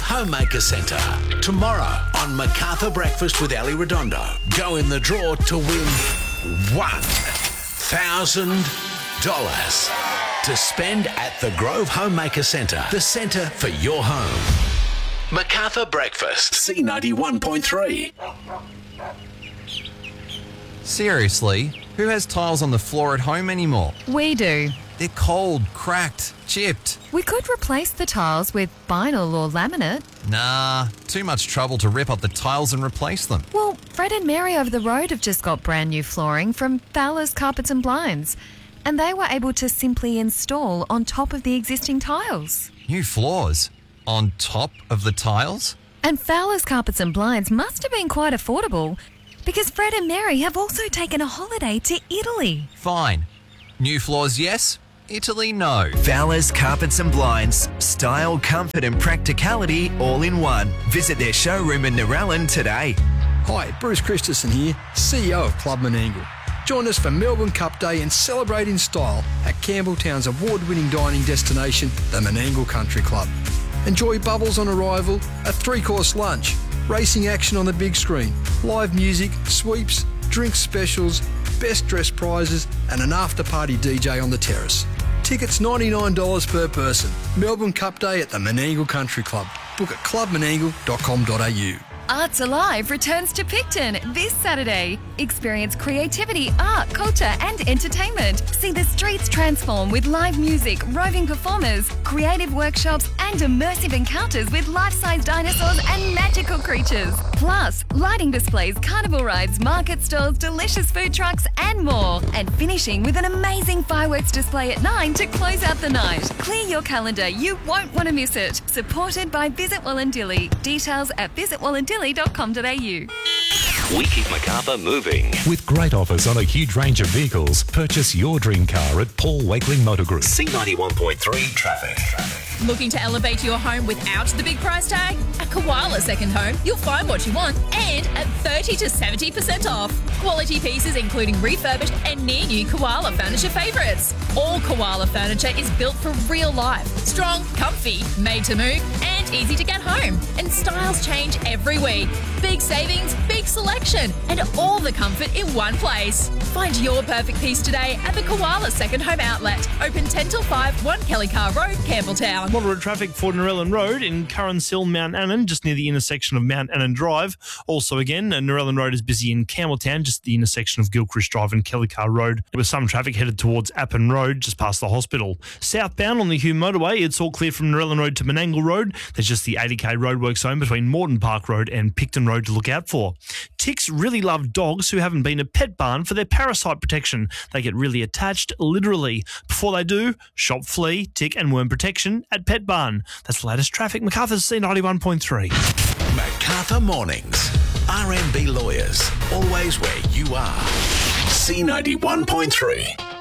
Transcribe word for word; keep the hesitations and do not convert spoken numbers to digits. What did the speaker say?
Homemaker Centre. Tomorrow on MacArthur Breakfast with Ali Redondo. Go in the draw to win one thousand dollars to spend at the Grove Homemaker Centre, the centre for your home. MacArthur Breakfast, C ninety-one point three. Seriously, who has tiles on the floor at home anymore? We do. They're cold, cracked, chipped. We could replace the tiles with vinyl or laminate. Nah, too much trouble to rip up the tiles and replace them. Well, Fred and Mary over the road have just got brand new flooring from Fowler's Carpets and Blinds, and they were able to simply install on top of the existing tiles. New floors? On top of the tiles? And Fowler's Carpets and Blinds must have been quite affordable, because Fred and Mary have also taken a holiday to Italy. Fine. New floors, yes. Italy, no. Fowler's Carpets and Blinds. Style, comfort and practicality all in one. Visit their showroom in Narellan today. Hi, Bruce Christensen here, C E O of Club Menangle. Join us for Melbourne Cup Day and celebrate in style at Campbelltown's award-winning dining destination, the Menangle Country Club. Enjoy bubbles on arrival, a three-course lunch, racing action on the big screen, live music, sweeps, drink specials, best dress prizes and an after-party D J on the terrace. Tickets ninety-nine dollars per person. Melbourne Cup Day at the Menangle Country Club. Book at club menangle dot com dot a u. Arts Alive returns to Picton this Saturday. Experience creativity, art, culture and entertainment. See the streets transform with live music, roving performers, creative workshops and immersive encounters with life-size dinosaurs and magical creatures. Plus, lighting displays, carnival rides, market stalls, delicious food trucks and more. And finishing with an amazing fireworks display at nine to close out the night. Clear your calendar, you won't want to miss it. Supported by Visit Wollondilly. Details at visit wollondilly dot com dot a u. We keep MacArthur moving. With great offers on a huge range of vehicles, purchase your dream car at Paul Wakeling Motor Group. C ninety-one point three traffic. Looking to elevate your home without the big price tag? At Koala Second Home, you'll find what you want and at thirty to seventy percent off. Quality pieces including refurbished and near-new Koala furniture favourites. All Koala furniture is built for real life. Strong, comfy, made to move and easy to get home. And styles change every week. Big savings, big selection and all the comfort in one place. Find your perfect piece today at the Koala Second Home Outlet. Open ten till five, one Kelly Car Road, Campbelltown. Moderate traffic for Narellan Road in Curran-Sill, Mount Annan, just near the intersection of Mount Annan Drive. Also, again, Narellan Road is busy in Campbelltown, just at the intersection of Gilchrist Drive and Kelly Car Road, with some traffic headed towards Appin Road, just past the hospital. Southbound on the Hume Motorway, it's all clear from Narellan Road to Menangle Road. There's just the eighty k roadwork zone between Moreton Park Road and Picton Road to look out for. Ticks really love dogs who haven't been to Pet Barn for their parasite protection. They get really attached, literally. Before they do, shop flea, tick and worm protection at Pet Barn. That's the latest traffic. MacArthur's C ninety-one point three. MacArthur Mornings. R M B Lawyers. Always where you are. C ninety-one point three.